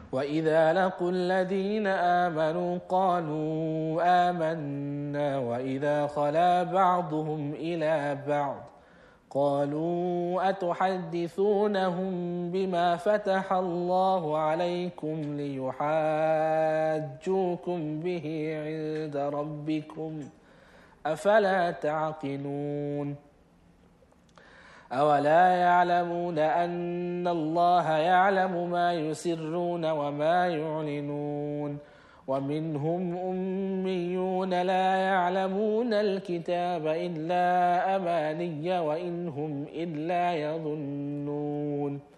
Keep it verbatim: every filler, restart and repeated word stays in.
وإذا لقوا الذين آمنوا قالوا آمنا وإذا خلا بعضهم إلى بعض قالوا أتحدثونهم بما فتح الله عليكم ليحاجوكم به عند ربكم أفلا تعقلون أولا يعلمون أن الله يعلم ما يسرون وما يعلنون ومنهم أميون لا يعلمون الكتاب إلا أماني وإن هم إلا يظنون